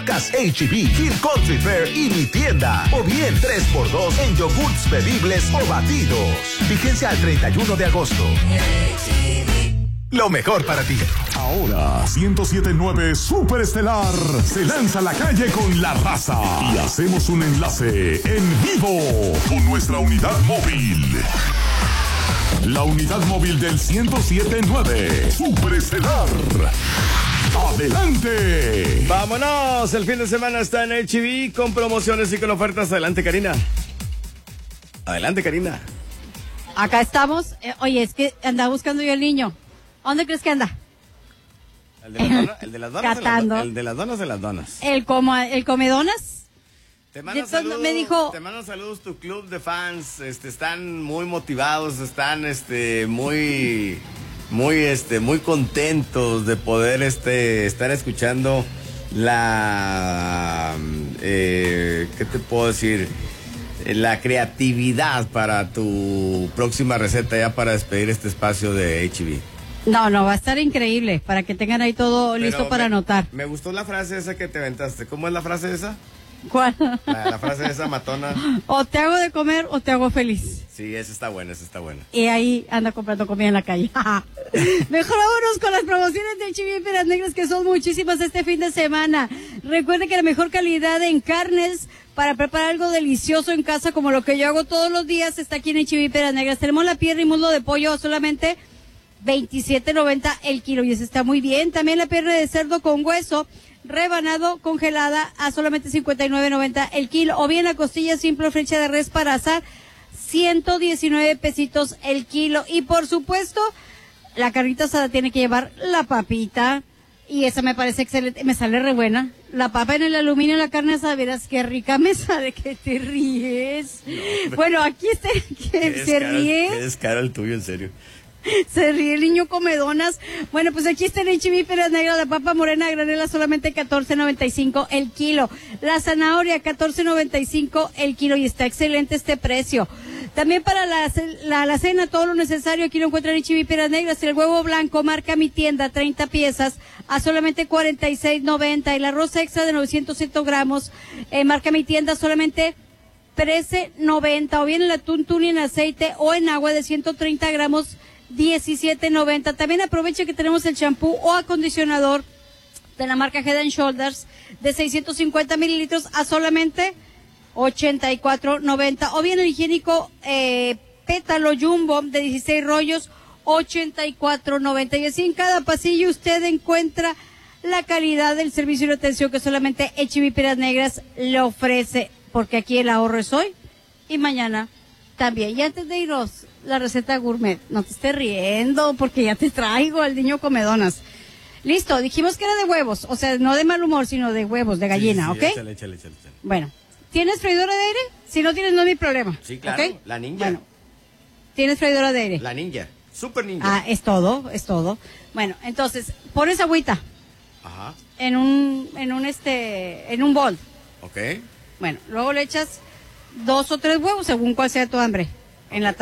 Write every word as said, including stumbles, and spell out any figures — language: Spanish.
H E B, Hill Country Fair y Mi Tienda. O bien tres por dos en yogurts bebibles o batidos. Vigencia al treinta y uno de agosto. Lo mejor para ti. Ahora, ciento siete punto nueve Superestelar se lanza a la calle con la raza. Y hacemos un enlace en vivo con nuestra unidad móvil. La unidad móvil del ciento siete punto nueve Superestelar. ¡Adelante! ¡Vámonos! El fin de semana está en H E B con promociones y con ofertas. Adelante, Karina. Adelante, Karina. Acá estamos. Eh, oye, es que andaba buscando yo el niño. ¿Dónde crees que anda? ¿El de, la dona, el de las donas? Catando. El de las donas de las donas. ¿El, como, el comedonas? Te mando saludos, me dijo... te mando saludos tu club de fans. Este, están muy motivados, están este, muy... Muy, este, muy contentos de poder, este, estar escuchando la, eh, ¿qué te puedo decir? La creatividad para tu próxima receta ya para despedir este espacio de H E B. No, no, va a estar increíble, para que tengan ahí todo listo Pero para me, anotar. Me gustó la frase esa que te aventaste. ¿Cómo es la frase esa? ¿Cuál? La, la frase esa matona. O te hago de comer o te hago feliz. Sí, esa está buena, esa está buena. Y ahí anda comprando comida en la calle. Mejor vámonos con las promociones de H E B Piedras Negras, que son muchísimas este fin de semana. Recuerden que la mejor calidad en carnes para preparar algo delicioso en casa, como lo que yo hago todos los días, está aquí en H E B Piedras Negras. Tenemos la pierna y muslo de pollo a solamente veintisiete noventa el kilo, y eso está muy bien. También la pierna de cerdo con hueso rebanado congelada a solamente cincuenta y nueve noventa el kilo, o bien la costilla simple o flecha de res para asar, ciento diecinueve pesitos el kilo. Y por supuesto, la carnita asada tiene que llevar la papita, y esa me parece excelente, me sale re buena. La papa en el aluminio, la carne asada, verás qué rica me sale, que te ríes. No, bueno, aquí está, que se ríe. Qué descaro el tuyo, en serio. Se ríe el niño comedonas. Bueno, pues aquí está el H E B Piedras Negras, la papa morena a granela solamente catorce noventa y cinco el kilo. La zanahoria catorce noventa y cinco el kilo, y está excelente este precio. También para la, la, la cena, todo lo necesario aquí lo encuentran en H E B Piedras Negras. El huevo blanco marca Mi Tienda, treinta piezas a solamente cuarenta y seis noventa. El arroz extra de novecientos gramos, eh, marca Mi Tienda, solamente trece noventa. O bien el atún tuni en aceite o en agua de ciento treinta gramos, diecisiete noventa. También aproveche que tenemos el champú o acondicionador de la marca Head and Shoulders de seiscientos cincuenta mililitros a solamente ochenta y cuatro noventa. O bien el higiénico eh, pétalo jumbo de dieciséis rollos, ochenta y cuatro noventa. Y así en cada pasillo usted encuentra la calidad del servicio y la atención que solamente H E B Piedras Negras le ofrece, porque aquí el ahorro es hoy y mañana también. Y antes de irnos, la receta gourmet, no te estés riendo, porque ya te traigo al niño comedonas. Listo, dijimos que era de huevos, o sea, no de mal humor, sino de huevos, de gallina, sí, sí, ¿ok? Échale, échale, échale, échale. Bueno, ¿tienes freidora de aire? Si no tienes, no hay problema. Sí, claro, ¿okay? La ninja. Bueno, ¿tienes freidora de aire? La ninja, super ninja. Ah, es todo, es todo. Bueno, entonces, pones agüita. Ajá. En un, en un este, en un bol. Ok. Bueno, luego le echas dos o tres huevos, según cuál sea tu hambre, en la